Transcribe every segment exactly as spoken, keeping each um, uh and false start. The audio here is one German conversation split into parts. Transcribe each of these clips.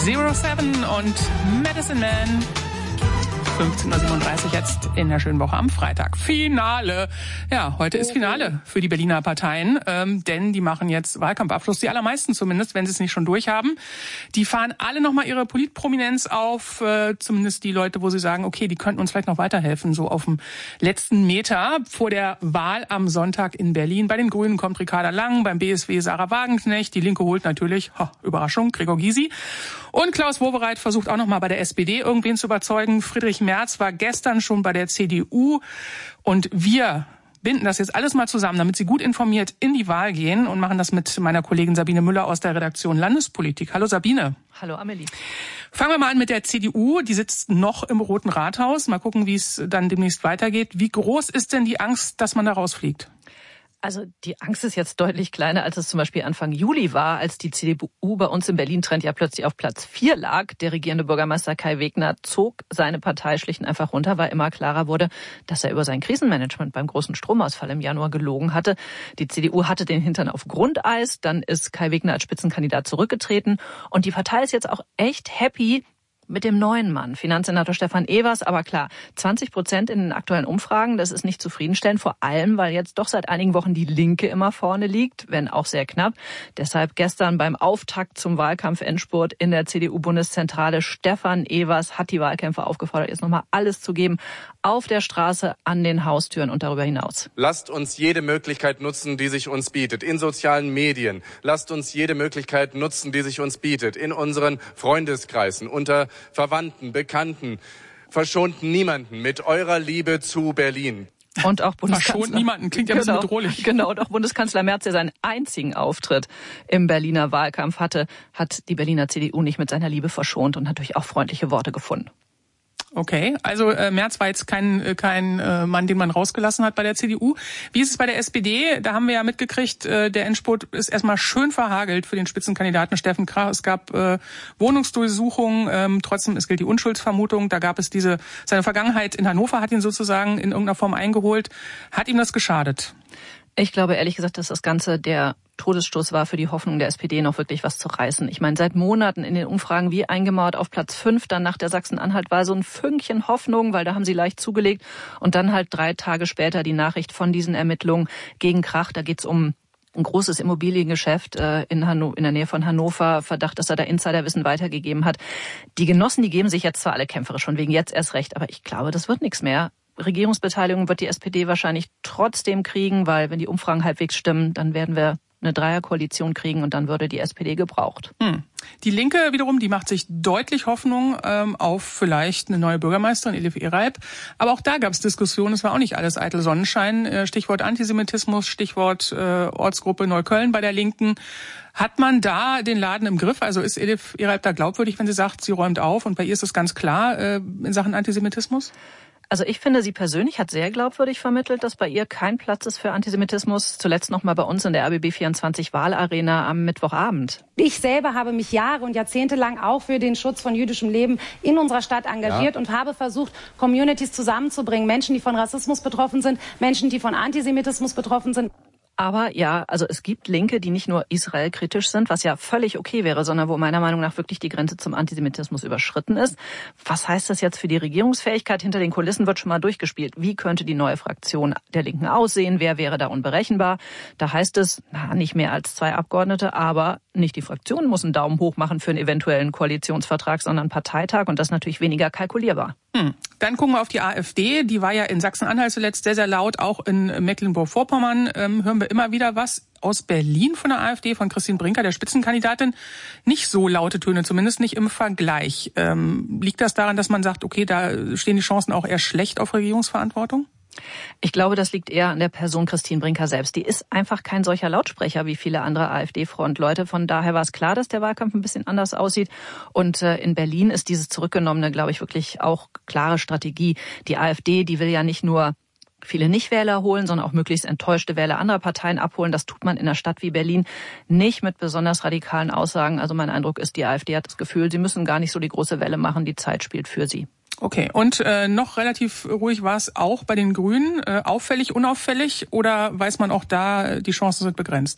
Zero Seven und Medicine Man. fünfzehn Uhr siebenunddreißig jetzt in der schönen Woche am Freitag. Finale. Ja, heute ist Finale für die Berliner Parteien, ähm, denn die machen jetzt Wahlkampfabschluss, die allermeisten zumindest, wenn sie es nicht schon durchhaben. Die fahren alle nochmal ihre Politprominenz auf, äh, zumindest die Leute, wo sie sagen, okay, die könnten uns vielleicht noch weiterhelfen, so auf dem letzten Meter vor der Wahl am Sonntag in Berlin. Bei den Grünen kommt Ricarda Lang, beim B S W Sarah Wagenknecht, die Linke holt natürlich, ha, Überraschung, Gregor Gysi. Und Klaus Wowereit versucht auch nochmal bei der S P D irgendwen zu überzeugen. Friedrich Merz war gestern schon bei der C D U. Und wir binden das jetzt alles mal zusammen, damit Sie gut informiert in die Wahl gehen und machen das mit meiner Kollegin Sabine Müller aus der Redaktion Landespolitik. Hallo Sabine. Hallo Amelie. Fangen wir mal an mit der C D U. Die sitzt noch im Roten Rathaus. Mal gucken, wie es dann demnächst weitergeht. Wie groß ist denn die Angst, dass man da rausfliegt? Also die Angst ist jetzt deutlich kleiner, als es zum Beispiel Anfang Juli war, als die C D U bei uns im Berlin-Trend ja plötzlich auf Platz vier lag. Der regierende Bürgermeister Kai Wegner zog seine Partei schlicht und einfach runter, weil immer klarer wurde, dass er über sein Krisenmanagement beim großen Stromausfall im Januar gelogen hatte. Die C D U hatte den Hintern auf Grundeis, dann ist Kai Wegner als Spitzenkandidat zurückgetreten und die Partei ist jetzt auch echt happy mit dem neuen Mann, Finanzsenator Stefan Evers. Aber klar, zwanzig Prozent in den aktuellen Umfragen, das ist nicht zufriedenstellend, vor allem, weil jetzt doch seit einigen Wochen die Linke immer vorne liegt, wenn auch sehr knapp. Deshalb gestern beim Auftakt zum Wahlkampf-Endspurt in der C D U-Bundeszentrale, Stefan Evers hat die Wahlkämpfer aufgefordert, jetzt nochmal alles zu geben, auf der Straße, an den Haustüren und darüber hinaus. Lasst uns jede Möglichkeit nutzen, die sich uns bietet, in sozialen Medien. Lasst uns jede Möglichkeit nutzen, die sich uns bietet, in unseren Freundeskreisen, unter Verwandten, Bekannten. Verschont niemanden mit eurer Liebe zu Berlin. Und auch Bundeskanzler. Verschont niemanden, klingt ja ein bisschen genau, bedrohlich. Genau, und auch Bundeskanzler Merz, der seinen einzigen Auftritt im Berliner Wahlkampf hatte, hat die Berliner C D U nicht mit seiner Liebe verschont und natürlich auch freundliche Worte gefunden. Okay, also äh, Merz war jetzt kein äh, kein äh, Mann, den man rausgelassen hat bei der C D U. Wie ist es bei der S P D? Da haben wir ja mitgekriegt, äh, der Endspurt ist erstmal schön verhagelt für den Spitzenkandidaten Steffen Krach. Es gab äh, Wohnungsdurchsuchungen, ähm, trotzdem es gilt die Unschuldsvermutung. Da gab es diese, seine Vergangenheit in Hannover hat ihn sozusagen in irgendeiner Form eingeholt. Hat ihm das geschadet? Ich glaube ehrlich gesagt, dass das Ganze der Todesstoß war für die Hoffnung der S P D, noch wirklich was zu reißen. Ich meine, seit Monaten in den Umfragen wie eingemauert auf Platz fünf, dann nach der Sachsen-Anhalt-Wahl so ein Fünkchen Hoffnung, weil da haben sie leicht zugelegt. Und dann halt drei Tage später die Nachricht von diesen Ermittlungen gegen Krach. Da geht's um ein großes Immobiliengeschäft in Hanno- in der Nähe von Hannover, Verdacht, dass er da Insiderwissen weitergegeben hat. Die Genossen, die geben sich jetzt zwar alle kämpferisch, von wegen jetzt erst recht, aber ich glaube, das wird nichts mehr. Regierungsbeteiligung wird die S P D wahrscheinlich trotzdem kriegen, weil wenn die Umfragen halbwegs stimmen, dann werden wir eine Dreierkoalition kriegen und dann würde die S P D gebraucht. Hm. Die Linke wiederum, die macht sich deutlich Hoffnung ähm, auf vielleicht eine neue Bürgermeisterin, Elif Ereib. Aber auch da gab es Diskussionen, es war auch nicht alles eitel Sonnenschein. Äh, Stichwort Antisemitismus, Stichwort äh, Ortsgruppe Neukölln bei der Linken. Hat man da den Laden im Griff? Also ist Elif Ereib da glaubwürdig, wenn sie sagt, sie räumt auf und bei ihr ist es ganz klar äh, in Sachen Antisemitismus? Also ich finde, sie persönlich hat sehr glaubwürdig vermittelt, dass bei ihr kein Platz ist für Antisemitismus. Zuletzt noch mal bei uns in der R B B vierundzwanzig Wahlarena am Mittwochabend. Ich selber habe mich Jahre und Jahrzehnte lang auch für den Schutz von jüdischem Leben in unserer Stadt engagiert ja. und habe versucht, Communities zusammenzubringen. Menschen, die von Rassismus betroffen sind, Menschen, die von Antisemitismus betroffen sind. Aber ja, also es gibt Linke, die nicht nur israelkritisch sind, was ja völlig okay wäre, sondern wo meiner Meinung nach wirklich die Grenze zum Antisemitismus überschritten ist. Was heißt das jetzt für die Regierungsfähigkeit? Hinter den Kulissen wird schon mal durchgespielt. Wie könnte die neue Fraktion der Linken aussehen? Wer wäre da unberechenbar? Da heißt es, na, nicht mehr als zwei Abgeordnete, aber nicht die Fraktion muss einen Daumen hoch machen für einen eventuellen Koalitionsvertrag, sondern einen Parteitag und das ist natürlich weniger kalkulierbar. Hm. Dann gucken wir auf die AfD. Die war ja in Sachsen-Anhalt zuletzt sehr, sehr laut. Auch in Mecklenburg-Vorpommern ähm, hören wir immer wieder was. Aus Berlin von der AfD, von Christine Brinker, der Spitzenkandidatin, nicht so laute Töne, zumindest nicht im Vergleich. Ähm, liegt das daran, dass man sagt, okay, da stehen die Chancen auch eher schlecht auf Regierungsverantwortung? Ich glaube, das liegt eher an der Person Christine Brinker selbst. Die ist einfach kein solcher Lautsprecher wie viele andere AfD-Frontleute. Von daher war es klar, dass der Wahlkampf ein bisschen anders aussieht. Und äh, in Berlin ist dieses Zurückgenommene, glaube ich, wirklich auch klare Strategie. Die AfD, die will ja nicht nur viele Nichtwähler holen, sondern auch möglichst enttäuschte Wähler anderer Parteien abholen. Das tut man in einer Stadt wie Berlin nicht mit besonders radikalen Aussagen. Also mein Eindruck ist, die AfD hat das Gefühl, sie müssen gar nicht so die große Welle machen. Die Zeit spielt für sie. Okay, und äh, noch relativ ruhig war es auch bei den Grünen. Äh, auffällig, unauffällig oder weiß man auch da, die Chancen sind begrenzt?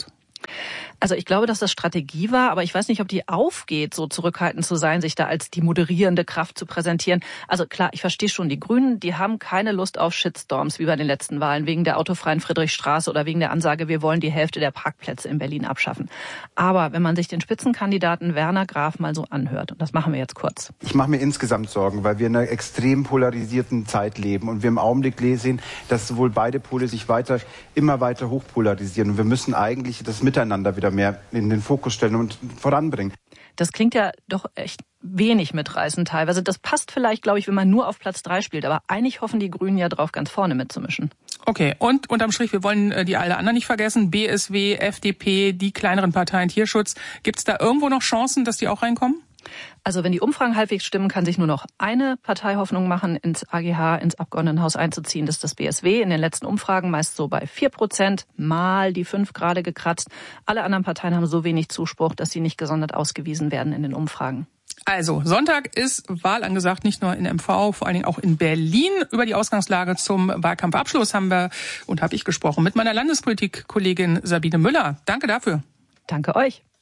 Also ich glaube, dass das Strategie war, aber ich weiß nicht, ob die aufgeht, so zurückhaltend zu sein, sich da als die moderierende Kraft zu präsentieren. Also klar, ich verstehe schon, die Grünen, die haben keine Lust auf Shitstorms wie bei den letzten Wahlen, wegen der autofreien Friedrichstraße oder wegen der Ansage, wir wollen die Hälfte der Parkplätze in Berlin abschaffen. Aber wenn man sich den Spitzenkandidaten Werner Graf mal so anhört, und das machen wir jetzt kurz. Ich mache mir insgesamt Sorgen, weil wir in einer extrem polarisierten Zeit leben und wir im Augenblick sehen, dass sowohl beide Pole sich weiter, immer weiter hochpolarisieren. Und wir müssen eigentlich das Miteinander wieder mehr in den Fokus stellen und voranbringen. Das klingt ja doch echt wenig mitreißend teilweise. Das passt vielleicht, glaube ich, wenn man nur auf Platz drei spielt. Aber eigentlich hoffen die Grünen ja drauf, ganz vorne mitzumischen. Okay, und unterm Strich, wir wollen die alle anderen nicht vergessen. B S W, F D P, die kleineren Parteien, Tierschutz. Gibt es da irgendwo noch Chancen, dass die auch reinkommen? Also wenn die Umfragen halbwegs stimmen, kann sich nur noch eine Partei Hoffnung machen, ins A G H, ins Abgeordnetenhaus einzuziehen. Das ist das B S W. In den letzten Umfragen meist so bei vier Prozent, mal die fünf gerade gekratzt. Alle anderen Parteien haben so wenig Zuspruch, dass sie nicht gesondert ausgewiesen werden in den Umfragen. Also, Sonntag ist Wahl angesagt, nicht nur in M V, vor allen Dingen auch in Berlin. Über die Ausgangslage zum Wahlkampfabschluss haben wir und habe ich gesprochen mit meiner Landespolitik-Kollegin Sabine Müller. Danke dafür. Danke euch.